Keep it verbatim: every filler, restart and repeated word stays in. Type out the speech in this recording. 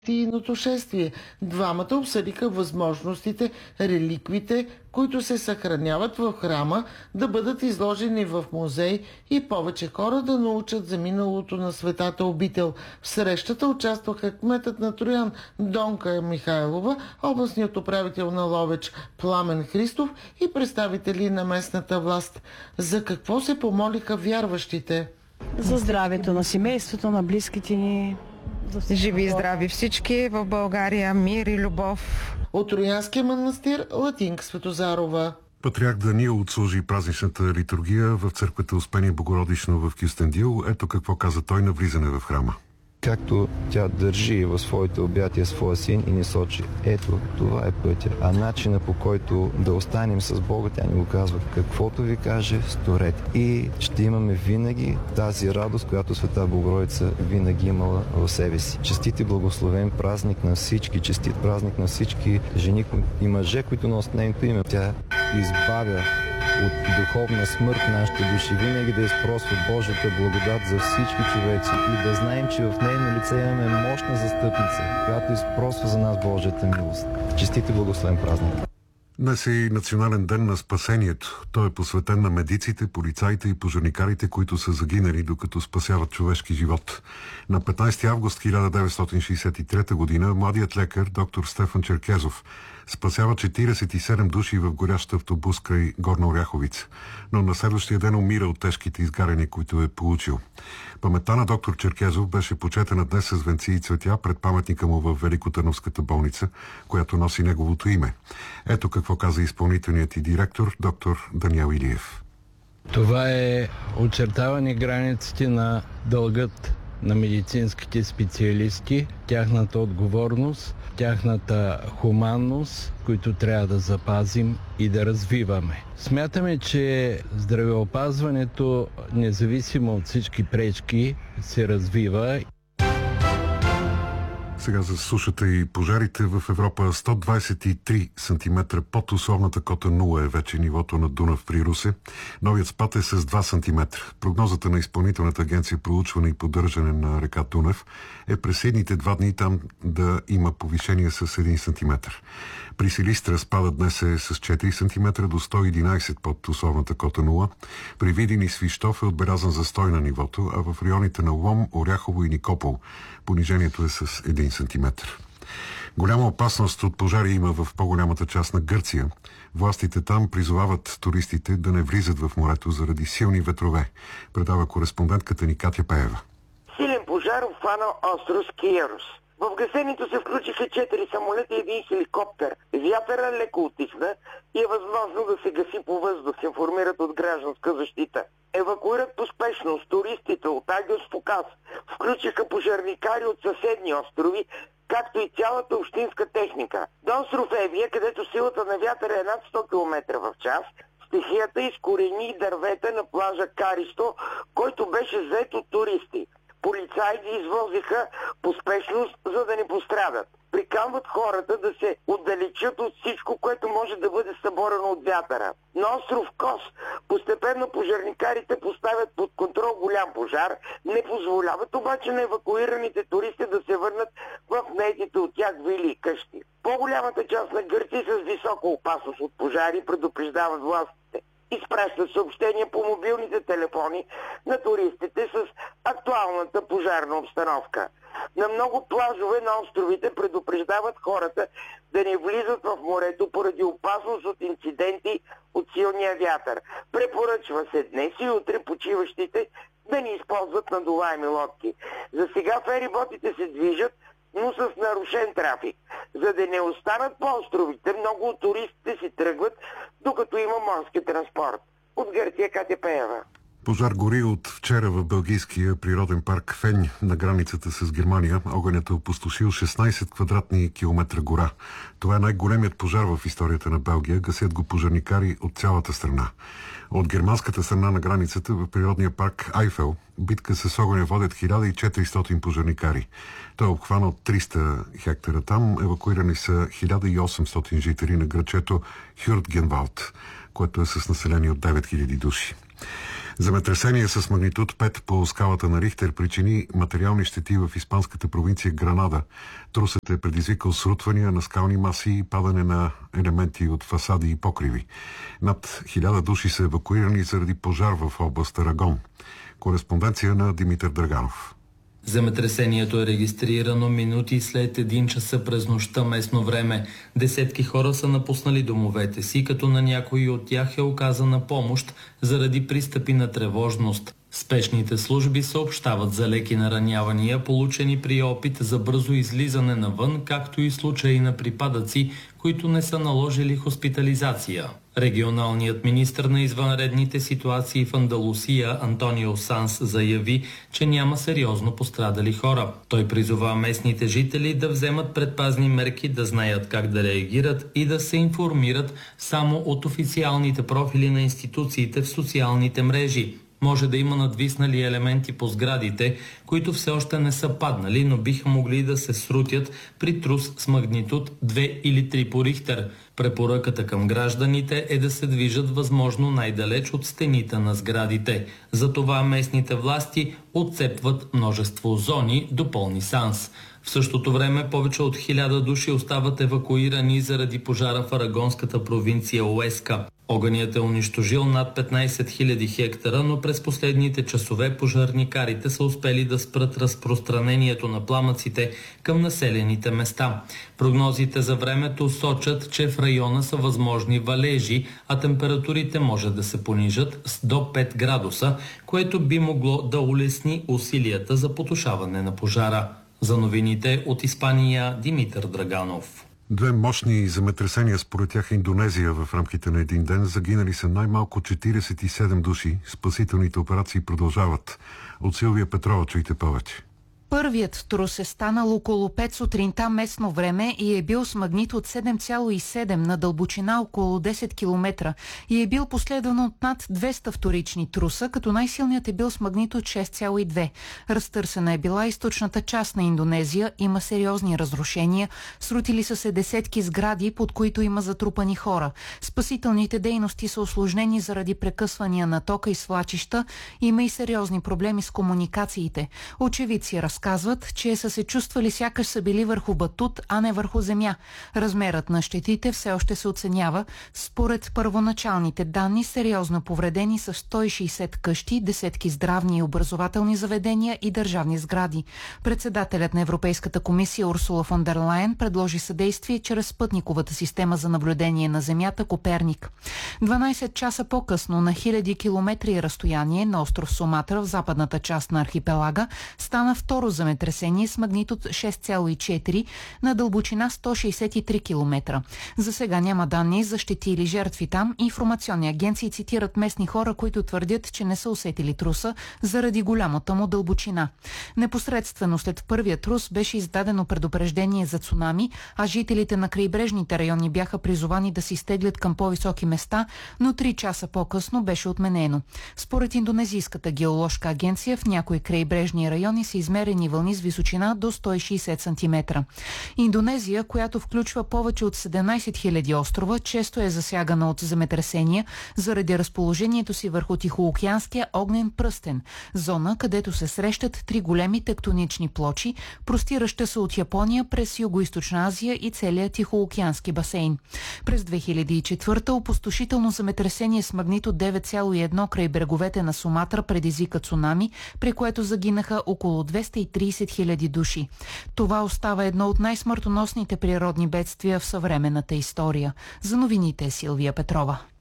Тийното шествие. Двамата обсъдиха възможностите реликвите, които се съхраняват в храма, да бъдат изложени в музей и повече хора да научат за миналото на светата обител. В срещата участваха кметът на Троян Донка Михайлова, областният управител на Ловеч Пламен Христов и представители на местната власт. За какво се помолиха вярващите? За здравето на семейството, на близките ни. Живи и здрави всички в България, мир и любов. От Троянския манастир Латинка Светозарова. Патриарх Даниил отслужи празничната литургия в църквата Успение Богородично в Кюстендил. Ето какво каза той на влизане в храма. Както тя държи в своите обятия своя син и ни сочи, ето, това е пътя. А начина, по който да останем с Бога, тя ни го казва, каквото ви каже, сторете. И ще имаме винаги тази радост, която Света Богородица винаги имала в себе си. Честит и благословен празник на всички, честит празник на всички жени и мъже, които носят нейното име. Тя избавя от духовна смърт нашите души, винаги да изпросва Божията благодат за всички човеци и да знаем, че в нейно лице имаме мощна застъпница, която изпросва за нас Божията милост. Честит и благословен празник! Днес е и Национален ден на спасението. Той е посветен на медиците, полицаите и пожарникарите, които са загинали докато спасяват човешки живот. На петнайсети август хиляда деветстотин шейсет и трета година младият лекар доктор Стефан Черкезов спасява четирийсет и седем души в горящ автобус край Горна Оряховица, но на следващия ден умира от тежките изгаряния, които е получил. Паметта на доктор Черкезов беше почетена днес с венци и цветя пред паметника му в Великотърновската болница, която носи неговото име. Ето какво каза изпълнителният и директор доктор Даниел Илиев. Това е очертаване границите на дългът на медицинските специалисти, тяхната отговорност, тяхната хуманност, които трябва да запазим и да развиваме. Смятаме, че здравеопазването, независимо от всички пречки, се развива. Сега за сушата и пожарите в Европа. сто двайсет и три сантиметра под условната кота нула е вече нивото на Дунав при Русе. Новият спад е с два сантиметра. Прогнозата на Изпълнителната агенция проучване и поддържане на река Дунав е през следните два дни там да има повишение с един сантиметър. При Силистра спадът днес е с четири сантиметра до сто и единайсет под условната кота нула. При Видин и Свищов е отбелязан застой на нивото, а в районите на Лом, Оряхово и Никопол понижението е с един сантиметър. Голяма опасност от пожари има в по-голямата част на Гърция. Властите там призовават туристите да не влизат в морето заради силни ветрове, предава кореспондентката ни Катя Пеева. Силен пожар обхвана остров Скиерос. В гасенето се включиха четири самолета и един хеликоптер. Вятъра леко утихна и е възможно да се гаси по въздух, информират от гражданска защита. Евакуират поспешно с туристите от Агиос Фокас. Включиха пожарникари от съседни острови, както и цялата общинска техника. До остров Евия, където силата на вятъра е над сто километра в час, стихията изкорени дървета на плажа Каристо, който беше зает от туристи. Полицаи ги извозиха по спешност, за да не пострадат. Приканват хората да се отдалечат от всичко, което може да бъде съборено от вятъра. На остров Кос постепенно пожарникарите поставят под контрол голям пожар, не позволяват обаче на евакуираните туристи да се върнат в наетите от тях вили и къщи. По-голямата част на Гърция с висока опасност от пожари предупреждават властите. Изпращат съобщения по мобилните телефони на туристите с актуалната пожарна обстановка. На много плажове на островите предупреждават хората да не влизат в морето поради опасност от инциденти от силния вятър. Препоръчва се днес и утре почиващите да не използват надуваеми лодки. За сега фериботите се движат, но с нарушен трафик. За да не останат по островите, много от туристите си тръгват, докато има морски транспорт. От Гърция, Катя Пеева. Пожар гори от вчера в белгийския природен парк Фень на границата с Германия. Огънят е опустошил шестнайсет квадратни километра гора. Това е най-големият пожар в историята на Белгия. Гасят го пожарникари от цялата страна. От германската страна на границата в природния парк Айфел битка с огъня водят хиляда и четиристотин пожарникари. Той е обхванал триста хектара там. Евакуирани са хиляда и осемстотин жители на грачето Хюртгенвалд, което е с население от девет хиляди души. Земетресение с магнитуд пет по скалата на Рихтер причини материални щети в испанската провинция Гранада. Трусът е предизвикал срутвания на скални маси и падане на елементи от фасади и покриви. Над хиляда души са евакуирани заради пожар в област Арагон. Кореспонденция на Димитър Драганов. Земетресението е регистрирано минути след един часа през нощта местно време. Десетки хора са напуснали домовете си, като на някои от тях е оказана помощ заради пристъпи на тревожност. Спешните служби съобщават за леки наранявания, получени при опит за бързо излизане навън, както и случаи на припадъци, които не са наложили хоспитализация. Регионалният министър на извънредните ситуации в Андалусия Антонио Санс заяви, че няма сериозно пострадали хора. Той призова местните жители да вземат предпазни мерки, да знаят как да реагират и да се информират само от официалните профили на институциите в социалните мрежи. Може да има надвиснали елементи по сградите, които все още не са паднали, но биха могли да се срутят при трус с магнитуд две или три по Рихтер. Препоръката към гражданите е да се движат възможно най-далеч от стените на сградите. Затова местните власти отцепват множество зони до пълни санс. В същото време повече от хиляда души остават евакуирани заради пожара в арагонската провинция Уеска. Огънят е унищожил над петнайсет хиляди хектара, но през последните часове пожарникарите са успели да спрат разпространението на пламъците към населените места. Прогнозите за времето сочат, че в района са възможни валежи, а температурите може да се понижат с до пет градуса, което би могло да улесни усилията за потушаване на пожара. За новините от Испания Димитър Драганов. Две мощни земетресения според тях Индонезия в рамките на един ден. Загинали са най-малко четирийсет и седем души. Спасителните операции продължават. От Силвия Петрова чуйте повече. Първият трус е станал около пет сутринта местно време и е бил с магнитуд седем цяло и седем на дълбочина около десет километра и е бил последван от над двеста вторични труса, като най-силният е бил с магнитуд шест цяло и две. Разтърсена е била източната част на Индонезия, има сериозни разрушения, срутили са се десетки сгради, под които има затрупани хора. Спасителните дейности са усложнени заради прекъсвания на тока и свлачища, има и сериозни проблеми с комуникациите. Очевидци разказват, Казват, че са се чувствали сякаш са били върху батут, а не върху земя. Размерът на щетите все още се оценява. Според първоначалните данни, сериозно повредени са сто и шейсет къщи, десетки здравни и образователни заведения и държавни сгради. Председателят на Европейската комисия Урсула фон дер Лайен предложи съдействие чрез спътниковата система за наблюдение на Земята Коперник. дванайсет часа по-късно на хиляди километри разстояние на остров Суматра в западната част на архипелага стана второ земетресение с магнитуд шест цяло и четири на дълбочина сто шейсет и три километра. За сега няма данни за щети или жертви там. Информационни агенции цитират местни хора, които твърдят, че не са усетили труса заради голямата му дълбочина. Непосредствено след първия трус беше издадено предупреждение за цунами, а жителите на крайбрежните райони бяха призовани да се изтеглят към по-високи места, но три часа по-късно беше отменено. Според Индонезийската геоложка агенция в някои крайбрежни райони са измерени вълни с височина до сто и шейсет сантиметра. Индонезия, която включва повече от седемнайсет хиляди острова, често е засягана от земетресения заради разположението си върху Тихоокеанския огнен пръстен, зона, където се срещат три големи тектонични плочи, простираща се от Япония през Югоизточна Азия и целия Тихоокеански басейн. През две хиляди и четвърта опустошително земетресение с магнитуд девет цяло и едно край бреговете на Суматра предизвика цунами, при което загинаха около двеста и трийсет хиляди души. Това остава едно от най-смъртоносните природни бедствия в съвременната история. За новините Силвия Петрова.